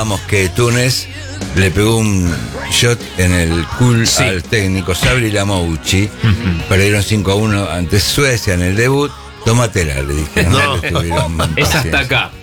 Vamos que Túnez le pegó un shot en el culo al técnico Sabri Lamouchi. Perdieron 5-1 ante Suecia en el debut. Tómatela, le dije. Es hasta acá.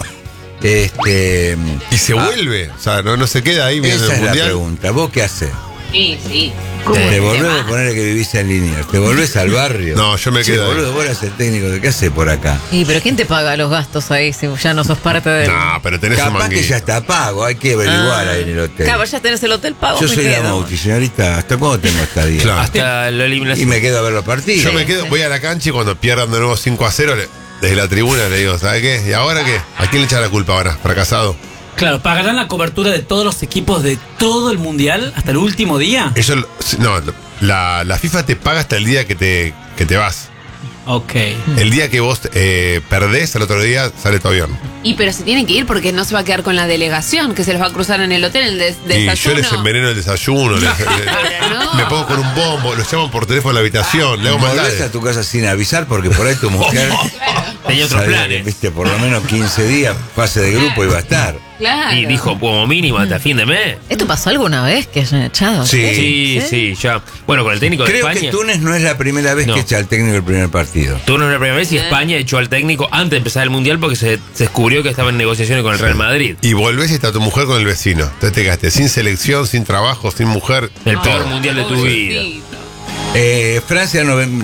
Y se vuelve, o sea, no se queda ahí viendo esa el es mundial. la pregunta. ¿Vos qué haces? Sí. ¿Te volvés a poner que vivís en Liniers? ¿Te volvés al barrio? No, yo me quedo ahí. Boludo, vos eras el técnico. ¿Qué haces por acá? Sí, pero ¿quién te paga los gastos ahí si ya no sos parte de él? No, pero tenés un Capaz manguito. que ya está pago. Hay que averiguar ahí en el hotel. Claro, ya tenés el hotel pago. Yo me soy quedo. Lamouchi, señorita. ¿Hasta cuándo tengo estadía? Claro. Hasta la Y eliminación. me quedo a ver los partidos. Yo me quedo, voy a la cancha y cuando pierdan de nuevo 5-0, desde la tribuna le digo, ¿sabe qué? ¿Y ahora qué? ¿A quién le echa la culpa ahora? ¿Fracasado? Claro, ¿pagarán la cobertura de todos los equipos de todo el mundial hasta el último día? La FIFA te paga hasta el día que te vas. Ok. El día que vos perdés, al otro día sale tu avión. Pero se tiene que ir porque no se va a quedar con la delegación que se les va a cruzar en el hotel en el Y yo desayuno. les enveneno el desayuno, no. me pongo con un bombo, los llaman por teléfono a la habitación, le hago Volvés maldades. a tu casa sin avisar porque por ahí tu mujer Tenía otros sabía planes. que, viste, por lo menos 15 días fase de grupo iba a estar. Claro. Y dijo, como mínimo hasta fin de mes. ¿Esto pasó alguna vez que hayan echado? Sí. Sí, ya. Bueno, con el técnico de Creo España. que Túnez no es la primera vez No. que echa al técnico el primer partido. Túnez no es la primera vez y España echó al técnico antes de empezar el mundial porque se descubrió que estaba en negociaciones con el Real Madrid. Y volvés y está tu mujer con el vecino. Entonces te quedaste sin selección, sin trabajo, sin mujer. El peor mundial de tu vida. Francia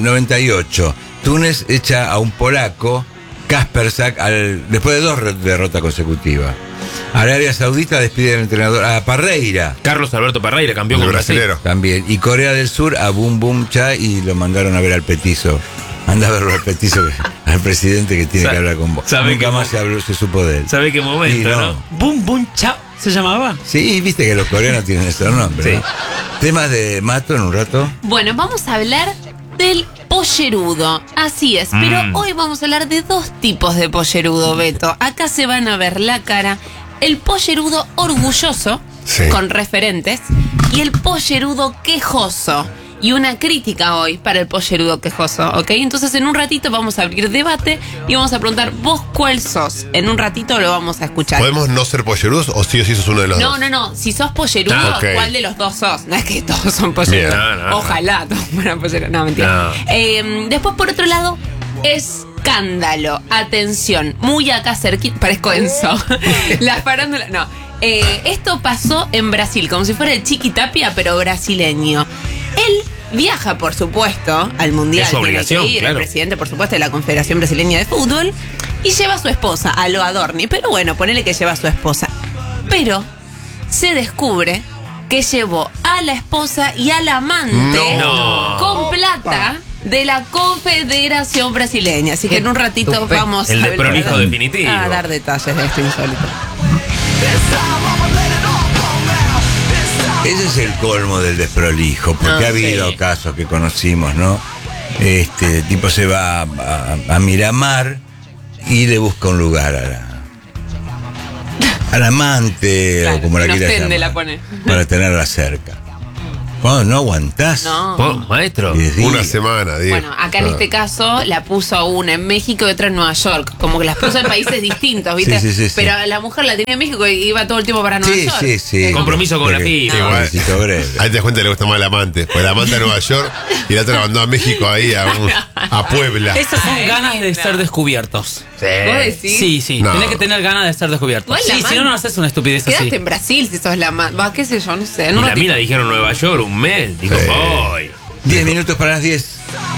98. Túnez echa a un polaco, Kaspersak, después de 2 derrotas consecutivas. Arabia Saudita despide al entrenador, a Parreira. Carlos Alberto Parreira, campeón El con Brasil. brasilero. También. Y Corea del Sur a Bum Bum Cha y lo mandaron a ver al petizo. Anda a verlo al petizo, al presidente que tiene que hablar con vos. sabe Nunca que más se supo de él. ¿Sabe qué momento, Y no? Boom, boom, chao. ¿Se llamaba? Sí, viste que los coreanos tienen esos nombres. Sí. ¿no? Temas de Mato en un rato. Bueno, vamos a hablar del pollerudo. Así es, pero hoy vamos a hablar de 2 tipos de pollerudo, Beto. Acá se van a ver la cara. El pollerudo orgulloso, Sí. con referentes, y el pollerudo quejoso. Y una crítica hoy para el pollerudo quejoso, ¿ok? Entonces en un ratito vamos a abrir debate y vamos a preguntar, ¿vos cuál sos? En un ratito lo vamos a escuchar. ¿Podemos no ser pollerudos o sí o sí sos uno de los dos? No. Si sos pollerudo, Ah, ok. ¿cuál de los dos sos? No es que todos son pollerudos. Bien. No. Ojalá todos fueran pollerudos. No, mentira. Después, por otro lado, escándalo. Atención, muy acá cerquita. Parezco Enzo. La farándula. No. Esto pasó en Brasil, como si fuera el Chiquitapia, pero brasileño. Él viaja, por supuesto, al Mundial. Es su obligación, tiene que ir, claro. el presidente, por supuesto, de la Confederación Brasileña de Fútbol. Y lleva a su esposa, a lo Adorni. Pero bueno, ponele que lleva a su esposa. Pero se descubre que llevó a la esposa y al amante No. con plata de la Confederación Brasileña. Así que en un ratito vamos El a desprolijo definitivo. a dar detalles de esto insólito. Ese es el colmo del desprolijo, porque ha habido casos que conocimos, ¿no? Tipo se va a Miramar y le busca un lugar al amante, Claro, o como la nos quieras tende, llamar, la pone. para tenerla cerca. Cuando no aguantás. No. Maestro. y decís, Una semana, digo. Bueno, acá en este caso la puso una en México y otra en Nueva York. Como que las puso en países distintos, ¿viste? Sí. Pero la mujer la tenía en México y iba todo el tiempo para Nueva York. Sí. Compromiso con la FIFA. Igual. Necesito breve. Ahí te das cuenta que le gusta más el amante. Pues el amante a Nueva York y la otra la mandó a México ahí, a Puebla. Esas son ganas de ser descubiertos. ¿Vos decís? Sí. No. Tenés que tener ganas de ser descubiertos. Igual la Sí, si man- no, no haces una estupidez Quedaste así. en Brasil si sos la más. Va, qué sé yo, no sé. Y En un la ratito. mina dijeron Nueva York un mes. Dijo, Sí. voy. 10 minutos para las 10.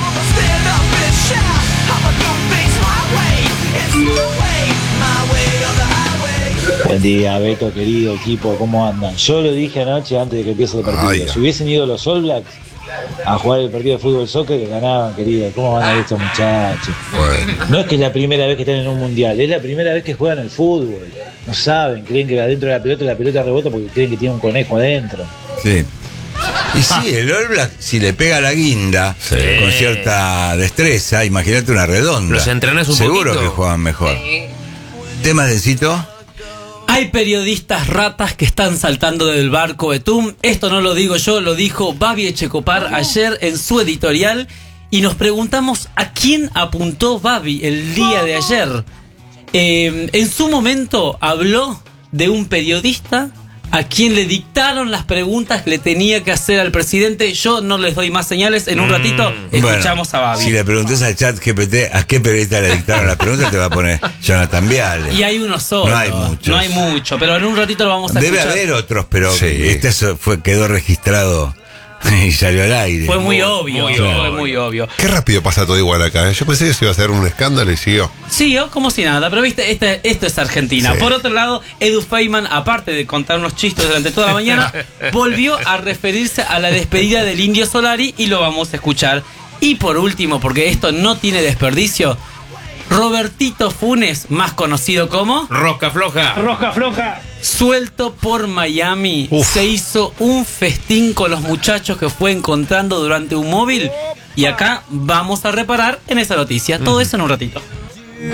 Buen día, Beto, querido equipo, ¿cómo andan? Yo lo dije anoche antes de que empiece el partido. Ay, Si hubiesen ido los All Blacks a jugar el partido de fútbol soccer, que ganaban, querido. ¿Cómo van a ir estos muchachos? Bueno. No es que es la primera vez que están en un mundial, es la primera vez que juegan al fútbol. No saben, creen que adentro de la pelota rebota porque creen que tiene un conejo adentro. Sí. Y sí, el All Black, si le pega la guinda con cierta destreza, imagínate una redonda. Los entrenás un Seguro poquito. que juegan mejor. ¿Temas de cito? Hay periodistas ratas que están saltando del barco Betum. Esto no lo digo yo, lo dijo Babi Echecopar ayer en su editorial. Y nos preguntamos a quién apuntó Babi el día de ayer. En su momento habló de un periodista a quien le dictaron las preguntas que le tenía que hacer al presidente. Yo no les doy más señales. En un ratito escuchamos a Babi. Si le preguntas al chat GPT a qué periodista le dictaron las preguntas, te va a poner Jonathan Viale. Y hay uno solo. No hay muchos. No hay mucho, pero en un ratito lo vamos a Debe escuchar. haber otros, pero Sí. este quedó registrado y salió al aire. Fue muy obvio. muy Fue obvio. muy obvio. Qué rápido pasa todo igual acá. Yo pensé que se iba a hacer un escándalo y siguió. Siguió como si nada, pero viste, esto es Argentina. Sí. Por otro lado, Edu Feynman, aparte de contar unos chistes durante toda la mañana, volvió a referirse a la despedida del Indio Solari y lo vamos a escuchar. Y por último, porque esto no tiene desperdicio, Robertito Funes, más conocido como Rosca floja. suelto por Miami, se hizo un festín con los muchachos que fue encontrando durante un móvil. Y acá vamos a reparar en esa noticia. Todo eso en un ratito.